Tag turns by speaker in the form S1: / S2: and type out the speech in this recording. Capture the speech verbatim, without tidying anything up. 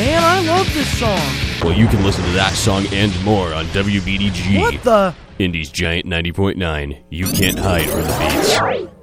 S1: Man, I love this song.
S2: Well, you can listen to that song and more on W B D G.
S1: What the?
S2: Indy's Giant ninety point nine. You can't hide from the beats.